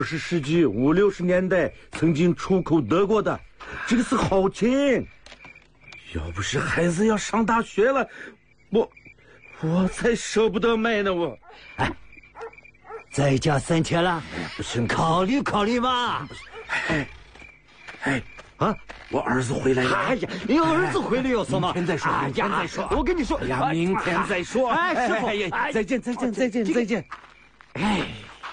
20世纪50、60年代曾经出口德国的，这个是好琴。要不是孩子要上大学了，我才舍不得卖呢。我， 哎，再加3000了，不是考虑考虑嘛。 哎，啊！我儿子回来了。 哎呀，你儿子回来有什么？ 明天再说。明天再说。 我跟你说， 哎呀，明天再说。 哎，师傅， 再见，再见，再见，再见。 哎，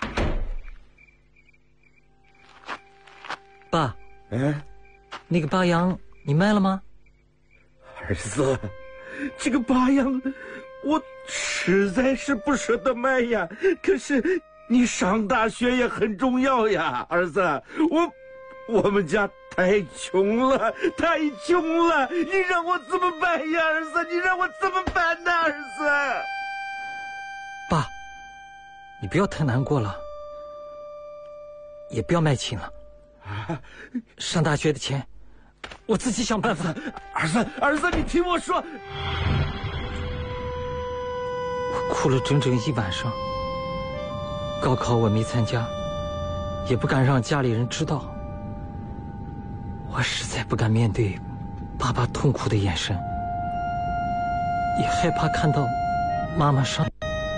爸， 嗯， 那个八阳你卖了吗？ 儿子，这个八阳，我实在是不舍得卖呀。可是你上大学也很重要呀，儿子。我们家太穷了，太穷了，你让我怎么办呀，儿子？你让我怎么办呢，儿子？ 爸，你不要太难过了，也不要卖琴了。 啊， 上大学的钱，我自己想办法。 儿子，你听我说。 我哭了整整1晚上。高考我没参加，也不敢让家里人知道。我实在不敢面对爸爸痛苦的眼神，也害怕看到妈妈伤。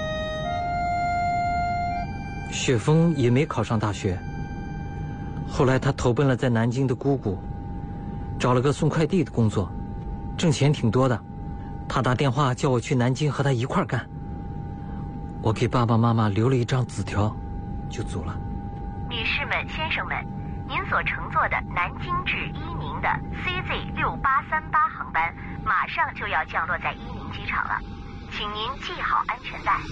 雪峰也没考上大学，后来他投奔了在南京的姑姑，找了个送快递的工作，挣钱挺多的。他打电话叫我去南京和他一块儿干。我给爸爸妈妈留了一张纸条，就走了。 女士们、先生们，您所乘坐的南京至伊宁的 CZ6838 航班马上就要降落在伊宁机场了，请您系好安全带。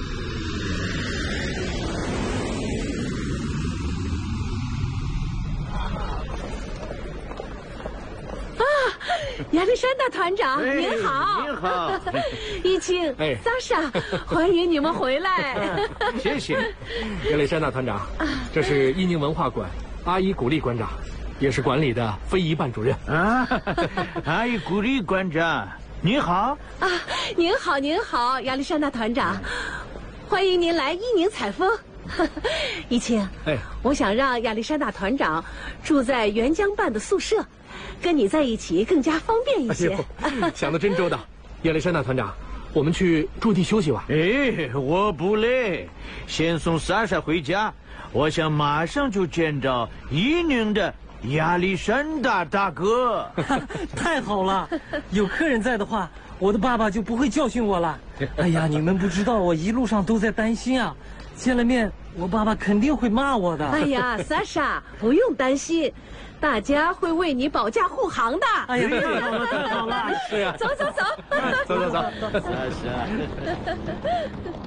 亚历山大团长，您好！ 您好， 一清、萨莎，欢迎你们回来。 谢谢，亚历山大团长。这是伊宁文化馆，阿依古丽馆长，也是馆里的非遗办主任。 啊，阿依古丽馆长，您好。 啊，您好，您好，亚历山大团长，欢迎您来伊宁采风。一清，我想让亚历山大团长住在沅江办的宿舍。跟你在一起更加方便一些。 想得真周到，亚历山大团长，我们去驻地休息吧。 哎，我不累，先送莎莎回家，我想马上就见到伊宁的亚历山大大哥。 太好了，有客人在的话，我的爸爸就不会教训我了。哎呀，你们不知道，我一路上都在担心啊，见了面我爸爸肯定会骂我的。 哎呀，莎莎，不用担心。大家会为你保驾护航的。 哎呀，太好了，太好了！ 是呀， 走走走， 走走走。 莎莎。